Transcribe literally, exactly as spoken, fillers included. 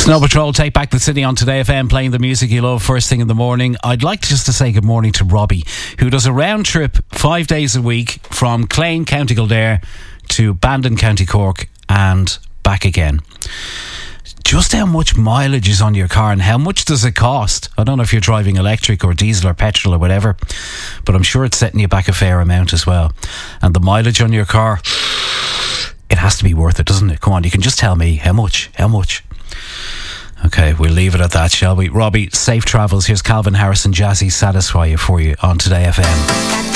Snow Patrol take back the city on Today F M, playing the music you love first thing in the morning. I'd like just to say good morning to Robbie, who does a round trip five days a week from Clane, County Kildare to Bandon, County Cork and back again. Just how much mileage is on your car and how much does it cost? I don't know if you're driving electric or diesel or petrol or whatever, but I'm sure it's setting you back a fair amount as well. And the mileage on your car, it has to be worth it, doesn't it? Come on, you can just tell me how much, how much. Okay, we'll leave it at that, shall we? Robbie, safe travels. Here's Calvin Harris and Jazzy Satisfy You for you on Today F M.